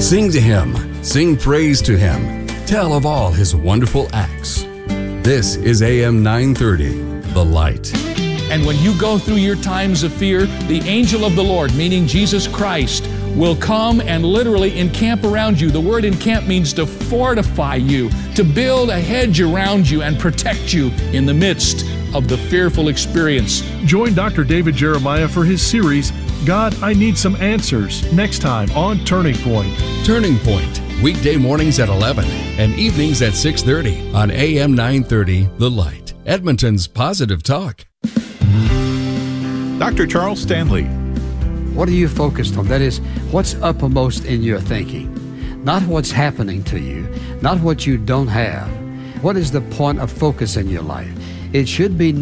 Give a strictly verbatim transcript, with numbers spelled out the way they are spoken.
Sing to Him, sing praise to Him, tell of all His wonderful acts. This is A M nine thirty, The Light. And when you go through your times of fear, the angel of the Lord, meaning Jesus Christ, will come and literally encamp around you. The word encamp means to fortify you, to build a hedge around you and protect you in the midst of the fearful experience. Join Doctor David Jeremiah for his series, God, I Need Some Answers, next time on Turning Point. Turning Point, weekday mornings at eleven and evenings at six thirty on A M nine thirty, The Light, Edmonton's Positive Talk. Doctor Charles Stanley. What are you focused on? That is, what's uppermost in your thinking? Not what's happening to you, not what you don't have. What is the point of focus in your life? It should be